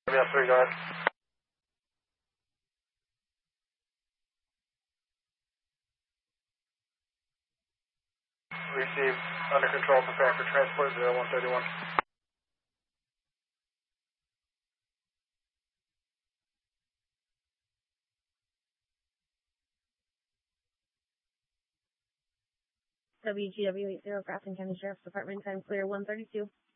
Yeah, 3 guys. Received under control, prepare for transport 0131. WGW 80, Grafton County Sheriff's Department, time clear 132.